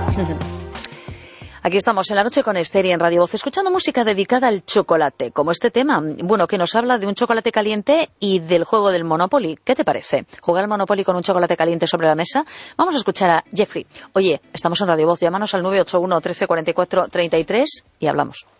Aquí estamos en La Noche con Esther y en Radio Voz, escuchando música dedicada al chocolate, como este tema, bueno, que nos habla de un chocolate caliente y del juego del Monopoly. ¿Qué te parece? ¿Jugar al Monopoly con un chocolate caliente sobre la mesa? Vamos a escuchar a Jeffrey. Oye, estamos en Radio Voz, llámanos al 981 13 44 33 y hablamos.